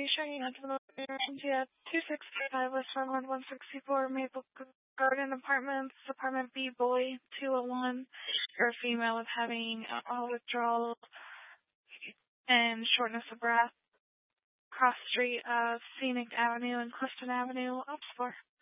you sure you have the directions yet? 265 West Farmwood 164 Maple Garden Apartments, Apartment B, Boy 201. You're a female with having alcohol withdrawal and shortness of breath. Cross street of Scenic Avenue and Clifton Avenue, Ops 4.